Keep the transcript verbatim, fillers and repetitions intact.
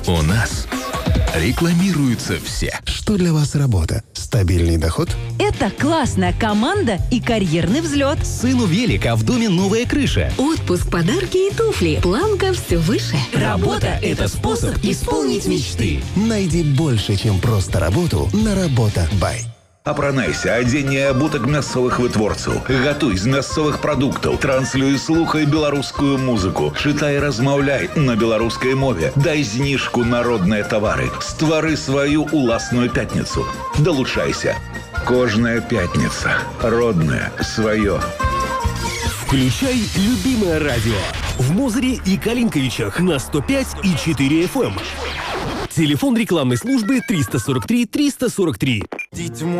У нас рекламируются все. Что для вас работа? Стабильный доход? Это классная команда и карьерный взлет. Сыну велик, а в доме новая крыша. Отпуск, подарки и туфли. Планка все выше. Работа – это способ исполнить мечты. Найди больше, чем просто работу на Работа Бай. Апранайся, адзенне абутак мясцовых вытворцаў. Гатуй з мясцовых прадуктаў, транслюй, слухай беларускую музыку, чытай, размаўляй на беларускай мове, дай зніжку на родныя тавары, ствары сваю уласную пятніцу. Далучайся. Кожная пятница. Родное, свое. Включай любимое радио. В Мозыре и Калинковичах на сто пять и четыре эф эм. Телефон рекламной службы триста сорок три триста сорок три.